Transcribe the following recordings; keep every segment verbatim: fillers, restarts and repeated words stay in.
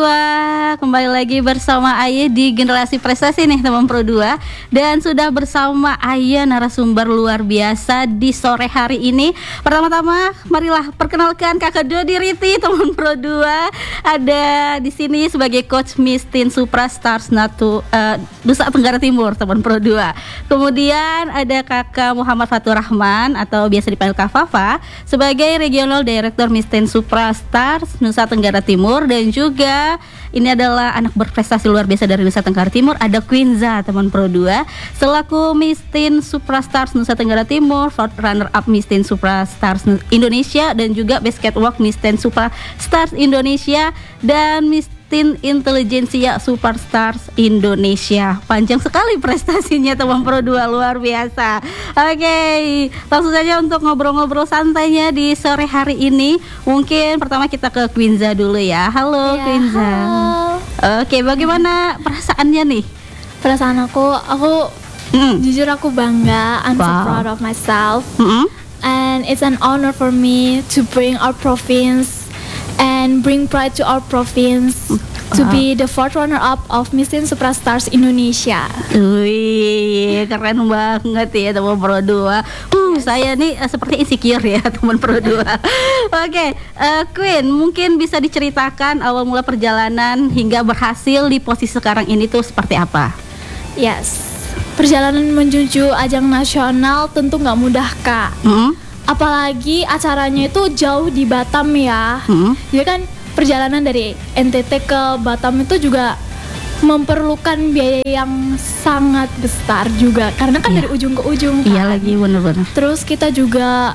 dua, kembali lagi bersama Aye di Generasi Prestasi nih teman Pro dua. Dan sudah bersama Aye narasumber luar biasa di sore hari ini. Pertama-tama marilah perkenalkan Kakak Dodi Riti teman Pro dua. Ada di sini sebagai coach Miss Teen Suprastars Natu uh, Nusa Tenggara Timur teman Pro dua. Kemudian ada Kakak Muhammad Fatur Rahman atau biasa dipanggil Kak Fafa sebagai Regional Director Miss Teen Suprastars Nusa Tenggara Timur. Dan juga ini adalah anak berprestasi luar biasa dari Nusa Tenggara Timur, ada Queenza teman Pro dua selaku Miss Teen Suprastars Nusa Tenggara Timur, runner up Miss Teen Suprastars Indonesia, dan juga Best Catwalk Miss Teen Suprastars Indonesia dan Miss Teen Intelligentsia Superstars Indonesia. Panjang sekali prestasinya teman Pro dua, luar biasa. Oke, langsung saja untuk ngobrol-ngobrol santainya di sore hari ini. Mungkin pertama kita ke Queenza dulu ya. Halo ya, Queenza. Halo. Oke, bagaimana perasaannya nih? Perasaan aku, aku mm. jujur aku bangga. I'm wow. so proud of myself. Mm-hmm. And it's an honor for me to bring our province and bring pride to our province to be the fourth runner-up of Miss Teen Suprastars Indonesia. Wih, keren banget ya teman Pro dua. Uh, yes. Saya nih uh, seperti insecure ya teman Pro dua. Oke, okay, uh, Queen, mungkin bisa diceritakan awal mula perjalanan hingga berhasil di posisi sekarang ini tuh seperti apa? Yes, perjalanan menuju ajang nasional tentu nggak mudah, Kak. Mm-hmm. Apalagi acaranya itu jauh di Batam ya. Hmm. Ya kan perjalanan dari N T T ke Batam itu juga memerlukan biaya yang sangat besar juga karena kan iya. dari ujung ke ujung. Iya kan? lagi benar-benar. Terus kita juga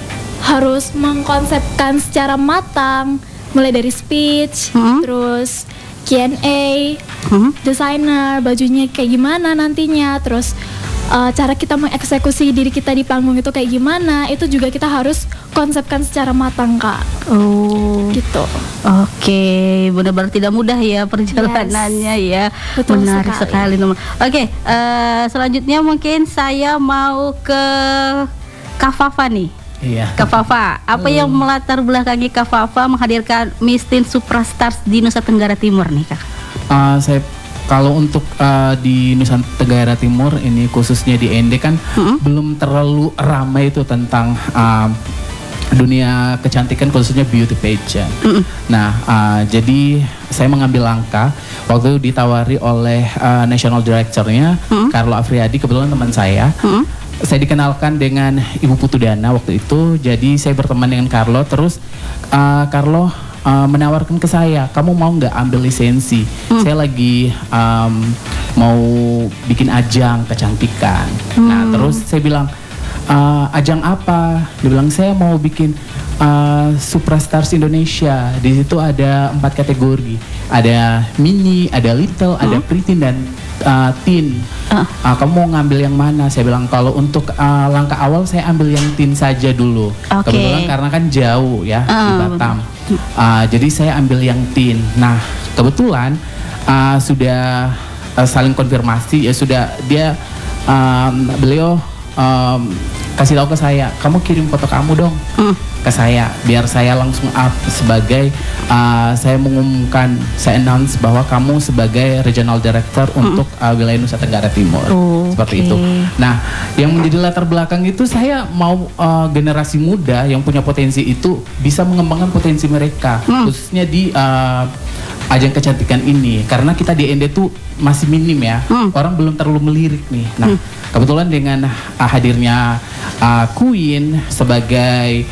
harus mengkonsepkan secara matang mulai dari speech, hmm. terus Q and A, hmm. desainer, bajunya kayak gimana nantinya, terus Uh, cara kita mengeksekusi diri kita di panggung itu kayak gimana, itu juga kita harus konsepkan secara matang, Kak. Oh, gitu. Oke, okay. Benar-benar tidak mudah ya perjalanannya yes. ya. Betul menarik sekali, teman. Oke, okay, uh, selanjutnya mungkin saya mau ke Kak Fafa nih. Iya. Kak Fafa, apa hmm. yang melatar belakangi Kak Fafa menghadirkan Miss Teen Suprastars di Nusa Tenggara Timur nih, Kak? Uh, saya Kalau untuk uh, di Nusa Tenggara Timur ini khususnya di N D kan mm-hmm. belum terlalu ramai itu tentang uh, dunia kecantikan khususnya beauty pageant. Mm-hmm. Nah, uh, jadi saya mengambil langkah waktu itu ditawari oleh uh, national directornya mm-hmm. Carlo Afriadi, kebetulan teman saya. Mm-hmm. Saya dikenalkan dengan Ibu Putu Dana waktu itu, jadi saya berteman dengan Carlo. Terus uh, Carlo Uh, menawarkan ke saya, kamu mau nggak ambil lisensi? Hmm. Saya lagi um, mau bikin ajang kecantikan. Hmm. Nah terus saya bilang, uh, ajang apa? Dia bilang saya mau bikin uh, Suprastars Indonesia. Di situ ada empat kategori, ada mini, ada little, hmm. ada preteen dan uh, teen. Uh. Uh, kamu mau ngambil yang mana? Saya bilang kalau untuk uh, langkah awal saya ambil yang teen saja dulu. Okay. Kebetulan karena kan jauh ya uh. di Batam. Uh, jadi saya ambil yang teen. Nah kebetulan uh, sudah uh, saling konfirmasi ya, sudah dia um, beliau um, kasih tahu ke saya, kamu kirim foto kamu dong mm. ke saya biar saya langsung up sebagai uh, saya mengumumkan, saya announce bahwa kamu sebagai regional director mm. untuk uh, wilayah Nusa Tenggara Timur. Oh, seperti okay. itu. Nah yang menjadi latar belakang itu saya mau uh, generasi muda yang punya potensi itu bisa mengembangkan potensi mereka mm. khususnya di uh, ajang kecantikan ini, karena kita di N D tuh masih minim ya, mm. orang belum terlalu melirik nih. Nah mm. kebetulan dengan uh, hadirnya uh, Queen sebagai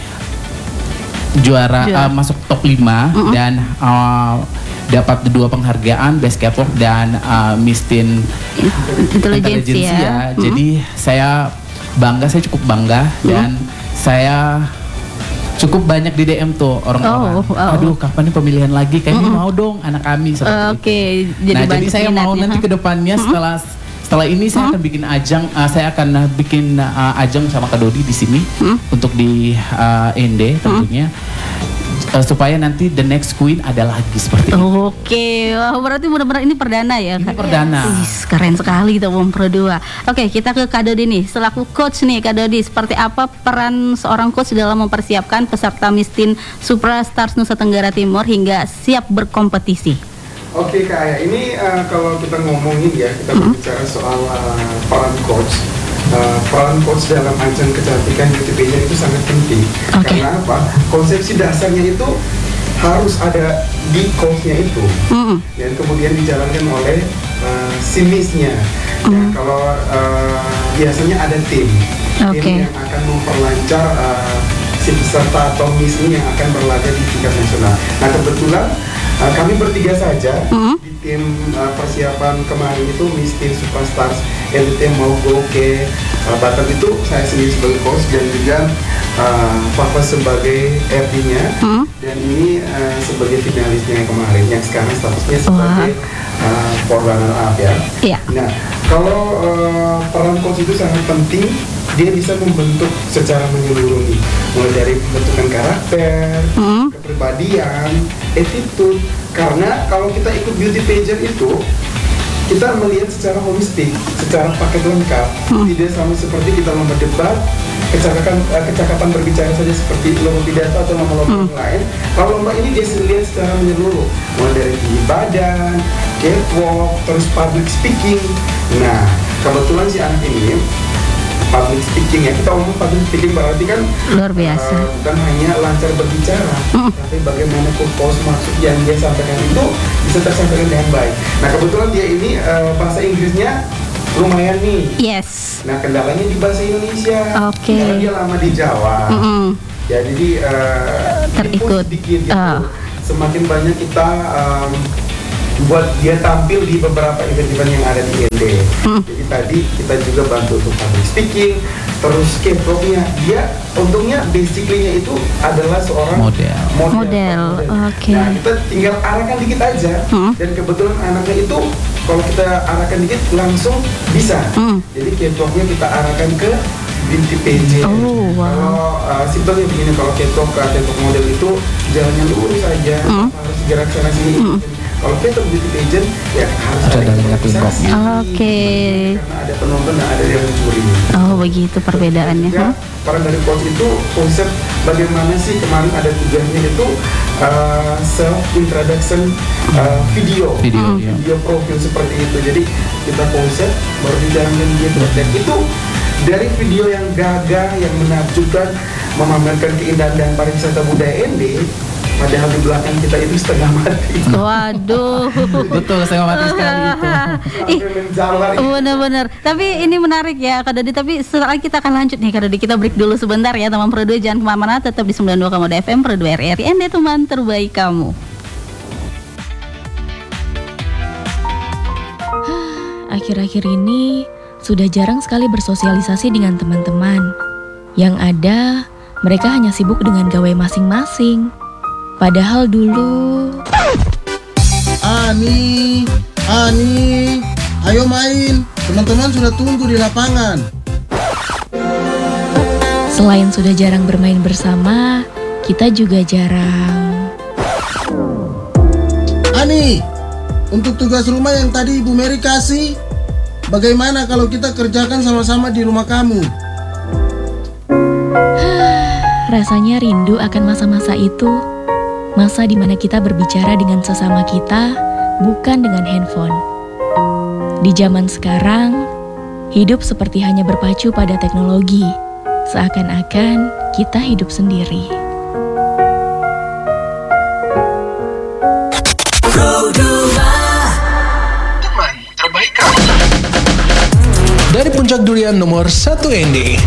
juara yeah. uh, masuk top lima mm-hmm. dan uh, dapat dua penghargaan Best Catwalk dan uh, Miss Teen Intelligentsia ya. Mm-hmm. Jadi saya bangga, saya cukup bangga mm-hmm. dan saya cukup banyak di D M tuh orang-orang. Oh, oh. Aduh, kapan nih pemilihan lagi? Kayaknya mm-hmm. mau dong anak kami seperti uh, Oke, okay. itu. Nah, jadi saya mau nanti ke depannya mm-hmm. setelah setelah ini saya mm-hmm. akan bikin ajang, uh, saya akan uh, bikin uh, ajang sama Kak Dodi di sini mm-hmm. untuk di uh, N D tentunya. Mm-hmm. Uh, supaya nanti the next Queen ada lagi seperti itu. Oke, wah berarti benar-benar ini perdana ya? Ini perdana. Yes. Keren sekali teman Pro dua. Oke, kita ke Kak Dodi nih. Selaku coach nih Kak Dodi, seperti apa peran seorang coach dalam mempersiapkan peserta Miss Teen Suprastars Nusa Tenggara Timur hingga siap berkompetisi? Oke Kak Aya, ini uh, kalau kita ngomongin ya, kita hmm. berbicara soal uh, peran coach. Uh, peran coach dalam ajang kecantikan beauty pageant itu sangat penting. Okay. Karena apa? Konsepsi dasarnya itu harus ada di coachnya itu, mm-hmm. dan kemudian dijalankan oleh uh, si miss-nya. Mm-hmm. Nah, kalau uh, biasanya ada tim, okay. tim yang akan memperlancar uh, si peserta atau miss ini yang akan berlaga di tingkat nasional. Nah, kebetulan uh, kami bertiga saja mm-hmm. di tim uh, persiapan kemarin itu Miss Teen Superstars N T T mau go ke uh, Batam itu saya sendiri sebagai coach dan juga uh, Papa sebagai R D-nya hmm? dan ini uh, sebagai finalisnya yang kemarin yang sekarang statusnya sebagai uh, for runner up ya. Yeah. Nah kalau uh, peran coach itu sangat penting, dia bisa membentuk secara menyeluruh nih, mulai dari pembentukan karakter, hmm? kepribadian, attitude. Karena kalau kita ikut beauty pageant itu kita melihat secara holistik, secara paket lengkap, hmm. tidak sama seperti kita lomba debat, kecakapan, kecakapan berbicara saja seperti lomba pidato atau lomba-lomba hmm. lain. Kalau lomba ini dia lihat secara menyeluruh, mulai dari tinggi badan, catwalk, terus public speaking. Nah, kebetulan si anak ini public speaking ya, kita ngomong public speaking berarti kan luar biasa, uh, bukan hanya lancar berbicara, mm. tapi bagaimana purpose maksud yang dia sampaikan itu bisa tersampaikan dengan baik. Nah kebetulan dia ini uh, bahasa Inggrisnya lumayan nih. Yes. Nah kendalanya di bahasa Indonesia. Oke. Okay. Karena dia lama di Jawa. Mm-hmm. Ya jadi uh, terikut sedikit gitu. Uh. Semakin banyak kita um, buat dia tampil di beberapa event-event yang ada di N D. Hmm. Jadi tadi kita juga bantu untuk public speaking, terus catwalk-nya dia untungnya basically-nya itu adalah seorang model. Model. model. model. Oke. Okay. Nah, kita tinggal arahkan dikit aja hmm. dan kebetulan anaknya itu kalau kita arahkan dikit langsung bisa. Hmm. Jadi catwalk-nya kita arahkan ke beauty pageant. Oh, wow. Kalau uh, simpelnya begini, kalau catwalk catwalk model itu jalannya lurus aja, hmm. harus gerak sana sini. Hmm. Kalau kita beauty pageant ya harus ada improvisasi. Oke. Karena ada penonton dan ada yang mencuri. Oh begitu perbedaannya. Ya, peran dari coach itu konsep bagaimana sih kemarin ada tugasnya itu uh, self introduction uh, video, video, hmm. video profil seperti itu. Jadi kita konsep baru dijalankan gitu. Dan itu dari video yang gagah, yang menakjubkan, memamerkan keindahan dan pariwisata budaya N D. Padahal di belakang kita itu setengah mati. Waduh. Betul, setengah mati sekali itu. Bener-bener. Tapi ini menarik ya Kak Dodi. Tapi setelah kita akan lanjut nih Kak Dodi. Kita break dulu sebentar ya teman Pro dua. Jangan kemana-mana, tetap di sembilan puluh dua koma dua F M Pro dua R R I N D, teman terbaik kamu. Akhir-akhir ini sudah jarang sekali bersosialisasi dengan teman-teman. Yang ada, mereka hanya sibuk dengan gawe masing-masing. Padahal dulu Ani, Ani, ayo main. Teman-teman sudah tunggu di lapangan. Selain sudah jarang bermain bersama, kita juga jarang. Ani, untuk tugas rumah yang tadi Ibu Mary kasih, bagaimana kalau kita kerjakan sama-sama di rumah kamu? Rasanya rindu akan masa-masa itu. Masa di mana kita berbicara dengan sesama kita, bukan dengan handphone. Di zaman sekarang, hidup seperti hanya berpacu pada teknologi, seakan-akan kita hidup sendiri. Teman terbaik kamu. Dari Puncak Durian nomor satu N D.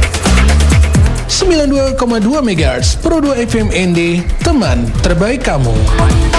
sembilan puluh dua koma dua megahertz Pro dua F M N D, teman terbaik kamu.